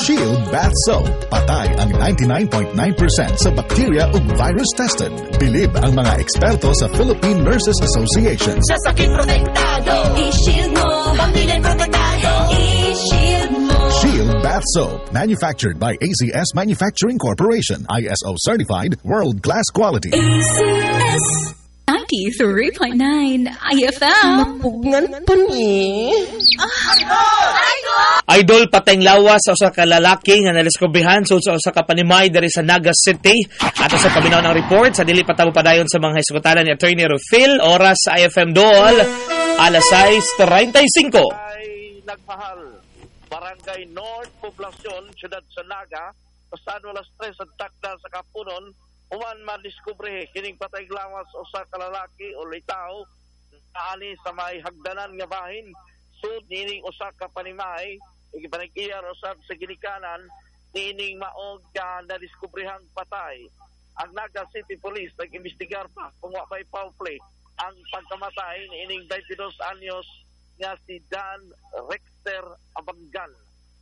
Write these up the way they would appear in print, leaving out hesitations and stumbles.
Shield Bath Soap. Patay ang 99.9% sa bacteria ug virus tested. Bilib ang mga eksperto sa Philippine Nurses Association. Sa sakit protektado, i-shield mo. Pamilya protektado, i-shield mo. Shield Bath Soap. Manufactured by ACS Manufacturing Corporation. ISO certified, world-class quality. ACS 93.9 IFM. Mapugngan pa ni. Idol pateng lawas sa usa ka lalaki nga naliskubrihan sa usa ka panimay diri sa Naga City. Ato sa paminaw ng report sa dili patabo padayon sa mga hisgotanan ni Attorney Rufil, oras sa IFM Dol, alas 6:35. Ay nagmahal. Barangay North Poblacion, Siyudad sa Naga, pasado alas 3 sa takda sa Kapunon, uman madiskubre kining patay lawas usa ka lalaki o litaw naani sa may hagdanan nga bahin. Sud nining usa ka panimay igipanag-iyar usab sa ginikanan nining maog ka nadiskubrehang patay. Ang Naga City Police nag-imbestigar pa kung wa may foul play ang pagkamatay nining 22 anyos nga si Dan Rexter Abangal.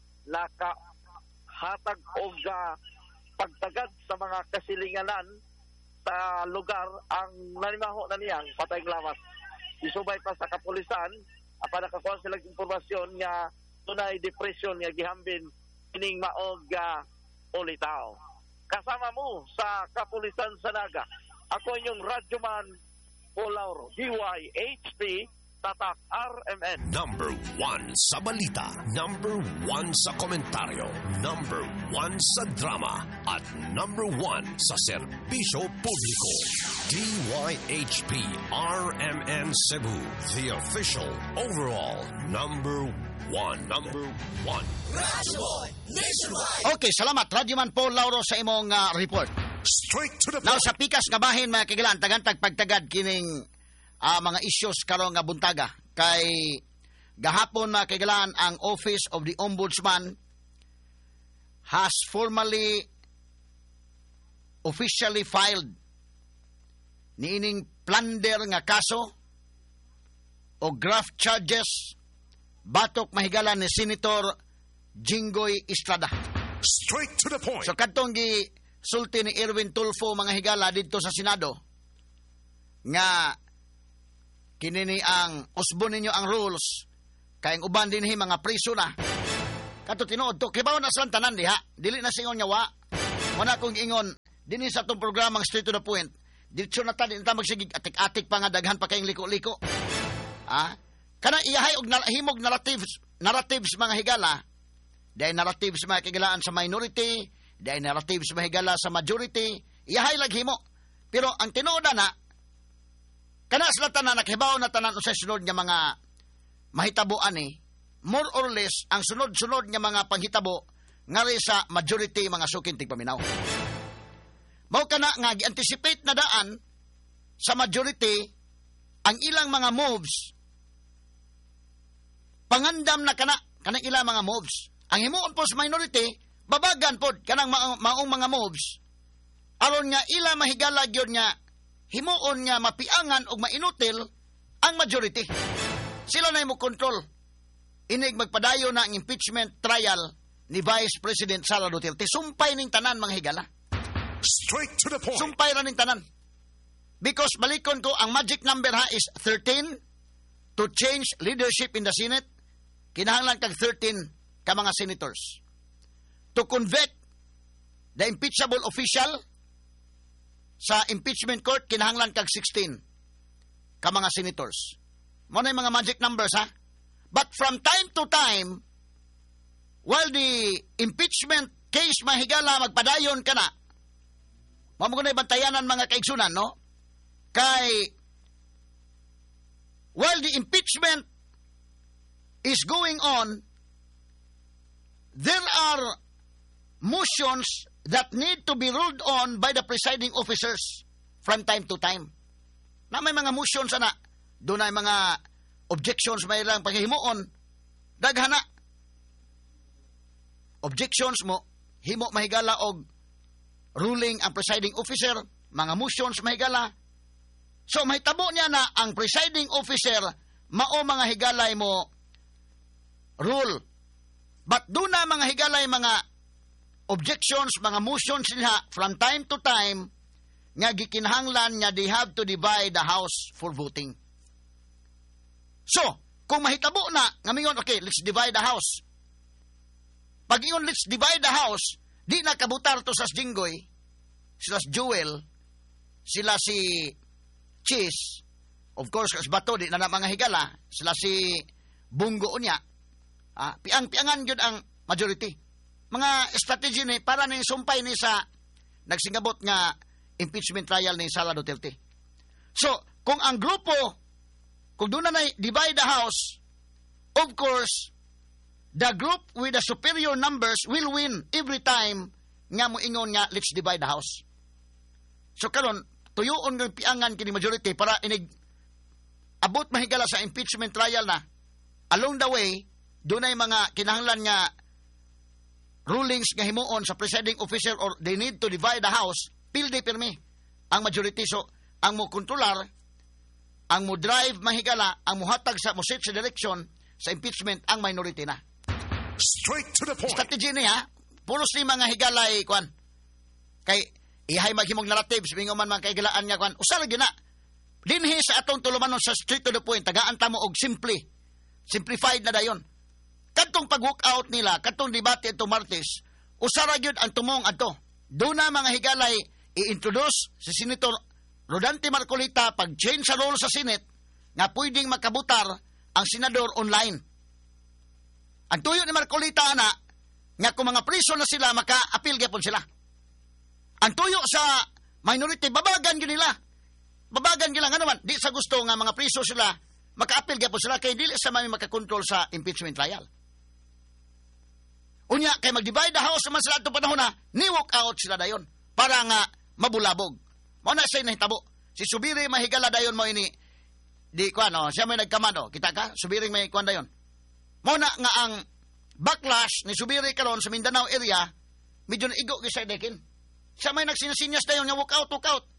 Nakahatag og pagtagad sa mga kasilinganan sa lugar ang nanimaho na niyang patay lawas. Isubay pa sa kapulisan para nakakuha sila impormasyon nga tunay depresyon nga gihambin kining maog ulitaw. Kasama mo sa kapulisan sa Naga. Ako inyong radyoman Paul Lauro, DYHP Tatak RMN. Number 1 sa balita, number 1 sa komentaryo, number 1 sa drama, at number 1 sa serbisyo publiko. DYHP RMN Cebu, the official overall number 1. Number 1. Radyo Boy Nationwide. Okay, salamat. Radyoman Paul Lauro sa imong report. Straight to the Now, point. sa pikas nga bahin, mga kagilan, tagantag pagtagad kining mga issues karong nga buntaga. Kay gahapon, mga kagilan, ang Office of the Ombudsman has formally, officially filed niining plunder nga kaso o graft charges batok mahigala ni Senator Jinggoy Estrada. Straight to the point. So kadtong gi sulti ni Erwin Tulfo mga higala dito sa Senado nga kinini ang usbon ninyo ang rules kay uban dinhi mga priso na kadto tinuod to kibaw na sa tanan diha dili na singon nga wa wala kong ingon dinhi sa tong programang straight to the point dito na ta din ta magsigig atik-atik pa nga daghan pa kayong liko-liko kana iyahay og himog narratives mga higala dahil narratives mga kigalaan sa minority dahil narratives mahigala sa majority iyahay laghimo pero ang tinuod na kana sila tanan nakhibaw na tanan sa sunod nga mga mahitaboan more or less ang sunod-sunod nga mga panghitabo ngari sa majority mga sukin tigpaminaw. Mao kana nga gi-anticipate na daan sa majority ang ilang mga moves pangandam na kanang ilang mga moves. Ang himuon po sa minority babagan pod kanang maong mga moves aron nga ila mahigala gyud nga himuon nga mapiangan og mainutil ang majority. Sila na mo control. Inig magpadayo na ang impeachment trial ni Vice President Sara Duterte. Sumpay ning tanan mga higala. Straight to the point. Sumpay ra ning tanan. Because balikon ko ang magic number is 13 to change leadership in the Senate. Kinahanglan kag 13 ka mga senators. To convict the impeachable official sa impeachment court, kinahanglan kag 16 ka mga senators. Mo na yung mga magic numbers, ha? But from time to time, while the impeachment case mahigala magpadayon ka na, mamugunay bantayanan mga kaigsunan, no? Kay, while the impeachment is going on, there are motions that need to be ruled on by the presiding officers from time to time. Na may mga motions na, doon ay mga objections may lang paghihimuon, daghana. Objections mo, himo mahigala og ruling ang presiding officer, mga motions mahigala. So mahitabo niya na ang presiding officer mao mga higalay mo rule. But doon na mga higalay mga objections, mga motions niya from time to time nga gikinahanglan nga they have to divide the house for voting. So, kung mahitabo na, nga mingon, okay, let's divide the house. Pag ingon, let's divide the house, di na kabutar to sa Jinggoy, sila si Jewel, sila si Cheese, of course, kas bato, di na mga higala, sila si Bungo niya, piang-piangan yun ang majority. Mga strategy ni, para na sumpay ni sa nagsingabot nga impeachment trial ni Sara Duterte. So, kung ang grupo, kung doon na divide the house, of course, the group with the superior numbers will win every time nga mo ingon nga, let's divide the house. So, karon tuyoon ng piangan kini majority para inig abot mahigala sa impeachment trial na. Along the way, doon ay mga kinahanglan nga rulings nga himuon sa presiding officer or they need to divide the house, pilde pirmi ang majority. So, ang mo kontrolar, ang mo drive mahigala, ang mo hatag sa mo set sa direction sa impeachment ang minority na. Straight to the point. Strategy niya, pulos ni mga higalay, kwan. Kay, ihay maghimong narratives, bingo man mga kaigalaan nga, kwan. Usara yun na. Dinhi sa atong tulumanon sa straight to the point, tagaan ta mo og simplified na dayon. Katong pag-walk out nila, katong debate ito Martes, usara yun ang tumong ato. Doon na mga higalay, i-introduce si Senator Rodante Marcolita pag-change sa role sa Senate nga pwedeng makabutar ang senador online. Ang tuyo ni Marcolita na nga kung mga priso na sila, maka-appeal gyapon sila. Ang tuyo sa minority, babagan yun nila. Babagan nila nga naman, di sa gusto nga mga priso sila, maka-appeal gyapon sila, kay dili sa mami makakontrol sa impeachment trial. Unya, kay mag-divide the house naman sila itong panahon na, ni-walk out sila dayon para nga mabulabog. Mo na siya nahitabo. Si Subiri mahigala dayon mo ini, di ko ano, siya may nagkamano, kita ka? Subiri may kuwan dayon. Mo na nga ang backlash ni Subiri karon sa Mindanao area, medyo na igo kisay dekin. Siya may nagsinasinyas dayon nga walk out.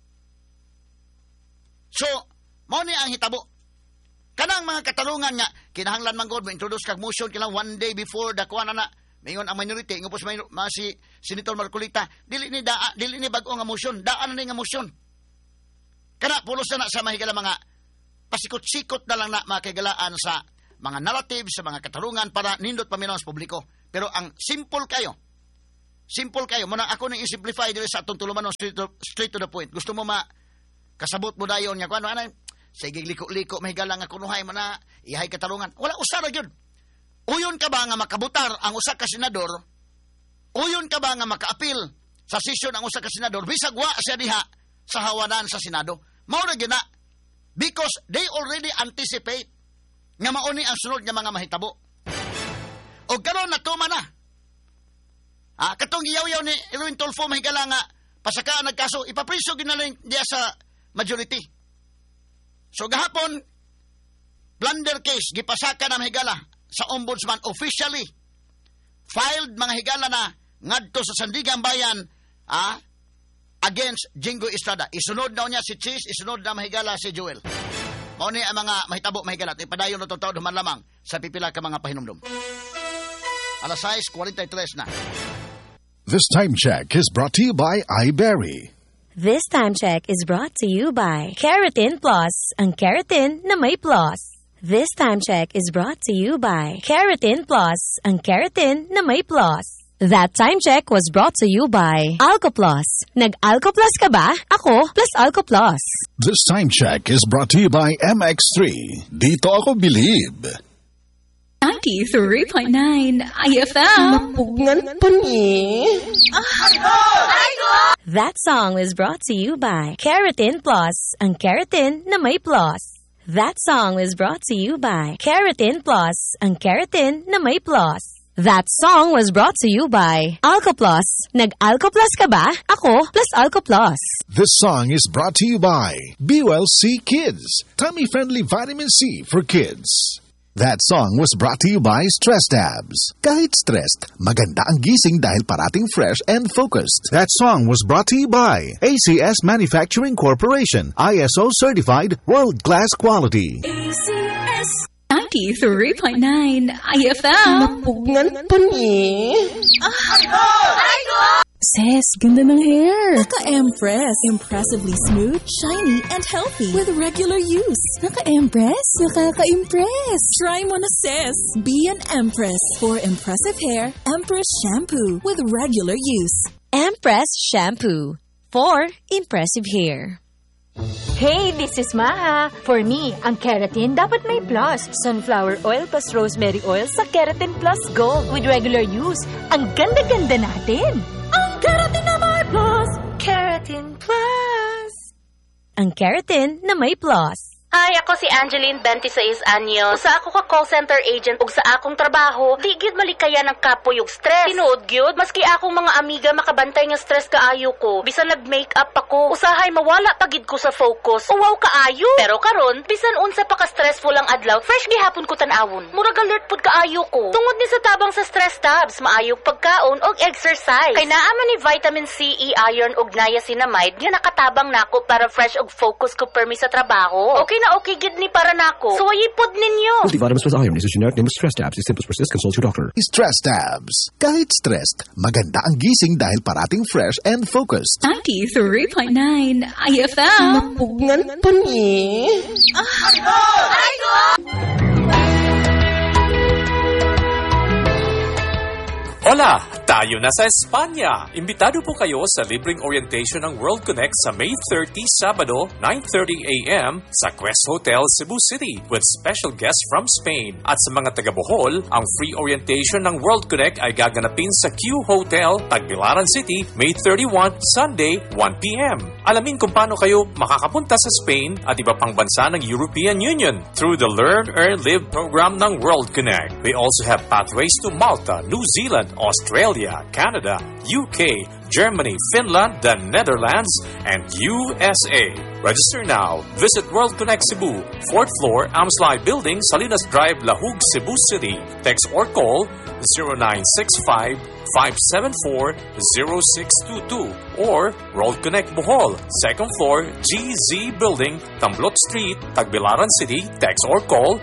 So, mo ni ang hitabo. Kanang mga katalungan nga, kinahanglan man god mo introduce kag motion kinang one day before the kuwan na mayon ang minority, ngupos si Senator Marcolita, dili ni bag-o nga motion, daan na ni nga motion. Kana pulos na sa mahigala mga pasikot-sikot na lang na makigalaan sa mga narrative, sa mga katarungan para nindot paminaw sa publiko. Pero ang simple kayo, muna ako nang i-simplify dili sa atong tulumanon straight to the point. Gusto mo kasabot mo dayon nga kuno anay, sige liko-liko mahigala nga kunuhay mo na ihay katarungan. Wala usara gyud. Uyon ka ba nga makabutar ang usa ka senador? Uyon ka ba nga maka-appeal sa session ang usa ka senador? Bisag wa siya diha sa hawanan sa Senado. Mao ra gyud na. Because they already anticipate nga mauni ang sunod nga mga mahitabo. O karon natuma na. Katong giyaw-yaw ni Erwin Tulfo mahigala nga pasakaan nagkaso, ipapriso ginaling diya sa majority. So gahapon, blunder case, gipasaka na mahigala sa ombudsman officially filed mga higala na ngadto sa Sandigan Bayan against Jingo Estrada. Isunod daw niya si Cheese, isunod na mahigala si Joel. Mao ni ang mga mahitabo mahigala at ipadayon na totoo duman lamang sa pipila ka mga pahinumdum. Alas 6:43 na. This time check is brought to you by iBerry. This time check is brought to you by Keratin Plus, ang keratin na may plus. This time check is brought to you by Keratin Plus, ang keratin na may plus. That time check was brought to you by Alco Plus. Nag-Alco Plus ka ba? Ako plus Alco Plus. This time check is brought to you by MX3. Dito ako believe. 93.9 IFM. Mapugngan pa ni. That song was brought to you by Keratin Plus, ang keratin na may plus. That song was brought to you by Keratin Plus, ang keratin na may plus. That song was brought to you by Alco Plus. Nag-Alco Plus ka ba? Ako plus Alco Plus. This song is brought to you by BULC Kids, tummy-friendly vitamin C for kids. That song was brought to you by Stress Tabs. Kahit stressed, maganda ang gising dahil parating fresh and focused. That song was brought to you by ACS Manufacturing Corporation, ISO certified world-class quality. ACS 93.9 IFM. Mapugngan pa ni. Sis, ganda ng hair. Naka-Empress. Impressively smooth, shiny, and healthy with regular use. Naka-Empress? Nakaka-impress. Try mo na, sis. Be an Empress. For impressive hair, Empress Shampoo with regular use. Empress Shampoo for impressive hair. Hey, this is Maha. For me, ang keratin dapat may plus. Sunflower oil plus rosemary oil sa Keratin Plus Gold with regular use. Ang ganda-ganda natin. Ang keratin na may plus. Keratin Plus. Ang keratin na may plus. Hi, ako si Angeline, 26 anyos. Usa ako ka call center agent ug sa akong trabaho, di gyud malikaya ng kapoy ug stress. Tinuod gyud, maski akong mga amiga makabantay nga stress kaayo ko. Bisan nag-makeup ako, usahay mawala pagid ko sa focus. Uwaw kaayo. Pero karon, bisan unsa pa ka stressful ang adlaw, fresh gihapon ko tan-awon. Murag alert pud kaayo ko. Tungod ni sa tabang sa stress tabs, maayog pagkaon og exercise. Kay naa man ni vitamin C, iron ug niacinamide nga nakatabang nako para fresh ug focus ko permi sa trabaho. Okay na okay gid ni para nako. Suwayipod ninyo. Multivitamins plus iron is a generic name of stress tabs. If symptoms persist, consult your doctor. Stress tabs. Kahit stressed, maganda ang gising dahil parating fresh and focused. 93.9 IFM. Mapugngan pa ni. Hola! Tayo na sa Espanya! Imbitado po kayo sa libreng orientation ng World Connect sa May 30, Sabado, 9:30 a.m. sa Quest Hotel, Cebu City with special guests from Spain. At sa mga taga-Bohol, ang free orientation ng World Connect ay gaganapin sa Q Hotel, Tagbilaran City, May 31, Sunday, 1 p.m. Alamin kung paano kayo makakapunta sa Spain at iba pang bansa ng European Union through the Learn, Earn, Live program ng World Connect. We also have pathways to Malta, New Zealand, Australia, Canada, UK, Germany, Finland, the Netherlands, and USA. Register now. Visit World Connect Cebu, 4th floor, Amslai Building, Salinas Drive, Lahug, Cebu City. Text or call 0965-574-0622 or World Connect Bohol, 2nd floor, GZ Building, Tamblot Street, Tagbilaran City. Text or call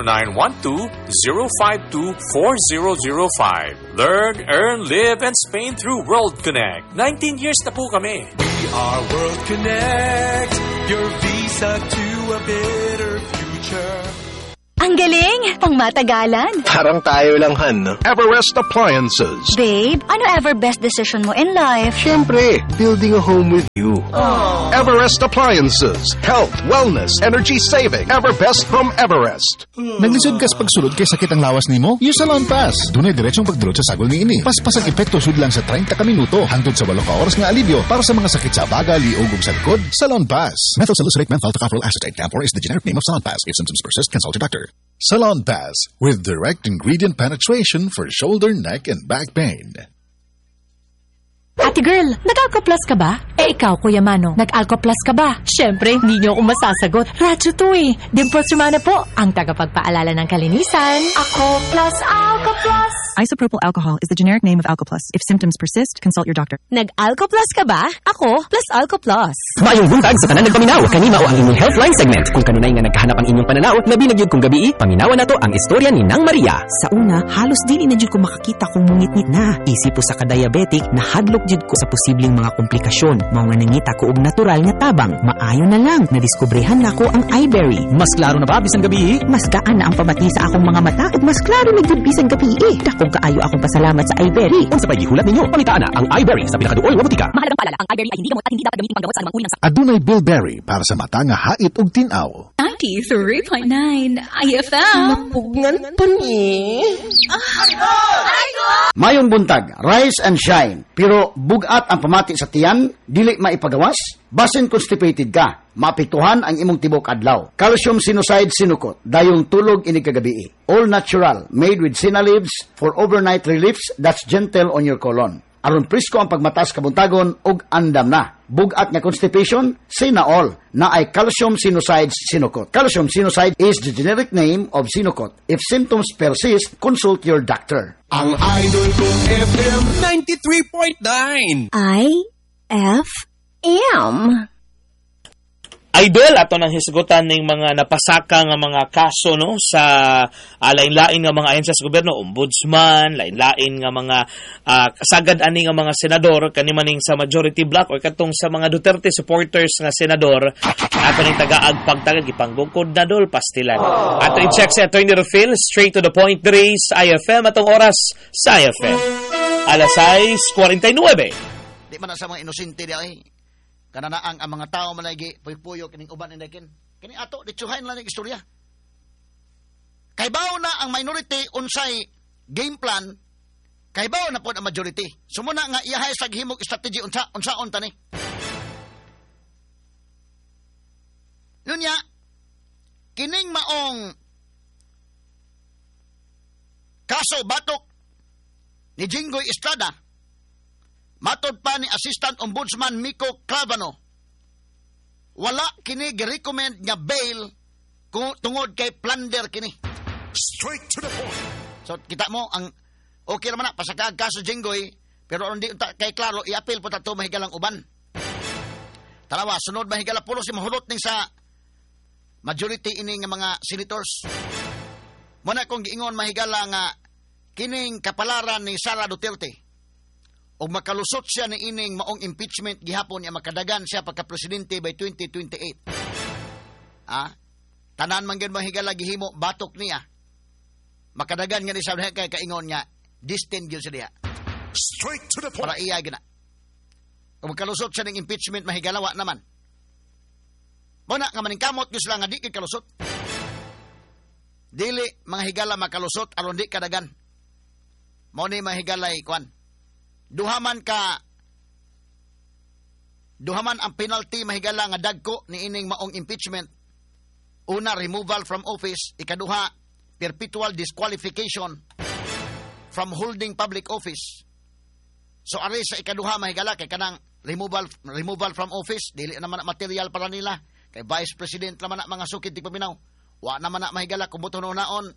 0912-052-4005. Learn, earn, live, and Spain through World Connect. 19 years na po kami. We are World Connect, your visa to a better future. Ang galing! Pangmatagalan! Parang tayo lang, Han. Everest Appliances. Babe, ano ever best decision mo in life? Siyempre, building a home with you. Aww. Everest Appliances. Health, wellness, energy saving. Everbest from Everest. Naglisod ka sa pagsulod kay sakit ang lawas nimo? Use Salon Pass. Dunay diretsong pagdulot sa sagol ni ini. Paspas ang epekto sud lang sa 30 ka minuto hangtod sa 8 ka oras nga alibyo para sa mga sakit sa baga, liog ug sa likod. Salon Pass. Methyl salicylate menthol tocopherol acetate. Camphor is the generic name of Salon Pass. If symptoms persist, consult your doctor. Salon Pass with direct ingredient penetration for shoulder, neck, and back pain. Ate girl, nag-Alco-Plus ka ba? Eh ikaw, Kuya Mano, nag-Alco-Plus ka ba? Siyempre, hindi niyo ako masasagot. Radyo to eh. Dimples Romana po, ang tagapagpaalala ng kalinisan. Ako plus Alco-Plus. Isopropyl alcohol is the generic name of Alco-Plus. If symptoms persist, consult your doctor. Nag-Alco-Plus ka ba? Ako plus Alco-Plus. Maayong buntag sa tanan nagpaminaw. Kanima o ang inyong Healthline segment. Kung kanunay nga nagkahanap ang inyong pananaw, nabinagyod kong gabi, paminawan na to ang istorya ni Nang Maria. Sa una, halos dili na jud ko makakita kung mungit-ngit na. Isip po sa ka-diabetic, nahadlok jud ko sa posibleng mga komplikasyon. Mao nga nangita ko og natural nga tabang. Maayo na lang, nadiskubrehan na ko ang iBerry. Mas klaro na ba bisan gabi? Mas gaan na ang pamati sa akong mga mata ug mas klaro na jud bisan gabi. Dakong kaayo akong pasalamat sa iBerry. Unsa pay gihulat ninyo? Pamitaan na ang iBerry sa pinakaduol nga butika. Mahalagang paalala, ang iBerry ay hindi gamot at hindi dapat gamitin panggamot sa anumang uri ng sakit. Adunay Bilberry para sa mata nga hait ug tin-aw. 93.9 IFM. Mapugngan pa ni. Mayong buntag, rise and shine. Pero bugat ang pamati sa tiyan, dili maipagawas. Basin constipated ka, maapektuhan ang imong tibok adlaw. Calcium Sinucide Sinukot, dayong tulog inig kagabi. All natural, made with sina leaves for overnight reliefs that's gentle on your colon. Aron presko ang pagmatas kabuntagon ug andam na. Bugat nga constipation, Sinaol, na ay Calcium Sinucide Sinukot. Calcium Sinucide is the generic name of Sinukot. If symptoms persist, consult your doctor. Ang idol kong FM 93.9 IFM. Idol, ato nang hisgutan ng mga napasaka nga mga kaso no sa lain-lain nga mga ahensya sa gobyerno, ombudsman, lain-lain nga mga kasagad ani nga mga senador kanimaning sa majority bloc or katong sa mga Duterte supporters nga senador ato ning tagaag pagtagad ipanggugkod na dol pastilan. Ato i-check sa Attorney Rufil, straight to the point diri sa IFM atong oras sa IFM. Alas 6:49. Di man na sa mga inosente di ay. Kananaang ang mga tao malagi puyo kining uban indakin. Kini ato ditsuhain lang ng istorya. Kaybaw na ang minority unsay game plan, kaybaw na pod ang majority. Sumuna nga iyahay sa gihimog strategy unsaon tani. Nunya kining maong kaso batok ni Jinggoy Estrada, matod pa ni Assistant Ombudsman Miko Clavano, wala kini gi-recommend nga bail tungod kay plunder kini. Straight to the point. So kita mo ang okay naman na pasakag kaso Jinggoy, pero hindi kay klaro i-appeal po tato mahigalang uban. Tarawa sunod mahigala pulo si mahulot ning sa majority ini nga mga senators. Muna kong giingon mahigala nga kining kapalaran ni Sara Duterte o makalusot siya ni ining maong impeachment gihapon niya makadagan siya pagka-presidente by 2028. Tanan man gyud mahigala gihimo batok niya. Makadagan nga ni sa kay kaingon nga distant gyud siya diha. Straight to the point. Para iya gina. Kung makalusot siya ng impeachment mahigalawa naman. Muna nga maningkamot gyud sila nga di kalusot. Dili mga higala makalusot aron di kadagan. Mao ni mahigalay kwan. Duhaman ang penalty mahigala nga dagko ni ining maong impeachment. Una, removal from office. Ikaduha, perpetual disqualification from holding public office. So ari sa ikaduha mahigala kay kanang removal from office, dili naman na material para nila. Kay Vice President naman na mga sukid ti paminaw. Wa naman na mahigala kung buto naon.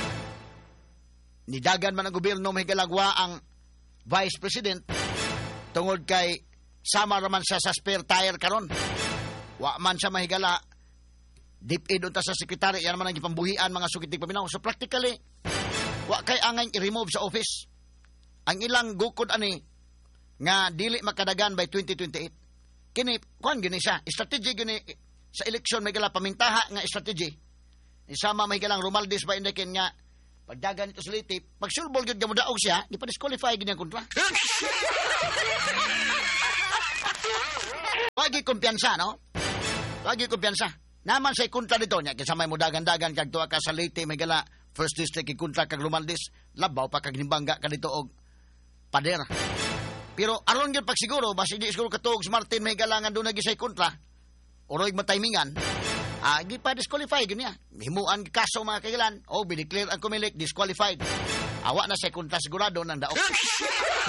Nidagan man ang gobyerno mahigalagwa ang Vice President tungod kay sama raman siya sa spare tire karon. Wa man siya mahigala deep ed unta sa secretary yan man ang gipambuhian mga sukid ti paminaw. So practically wa kay angay i-remove sa office. Ang ilang gukod ani nga dili makadagan by 2028. Kini kuan gini siya, strategy gini sa election mahigala pamintaha nga strategy. Isama mahigalang Romualdez ba indakin nga pagdagan ito sa litip, pag sulbol yun gamudaog siya, di pa disqualify ganyan kontra. Lagi kumpiyansa, no? Lagi kumpiyansa. Naman sa'y kontra dito niya, kasi may mudagan-dagan kag tuwa ka sa litip, may gala, first district kontra kag Romualdez, labaw pa kag nimbangga ka dito og pader. Pero aron yun pag siguro, basi di siguro katuog si Martin, may galangan doon nag-isay kontra, oroy matimingan, di pa disqualify ganyan. Himuan kaso mga kailan. O, bineclear ang kumilik, disqualified. Awa na sa kontra sigurado ng daok.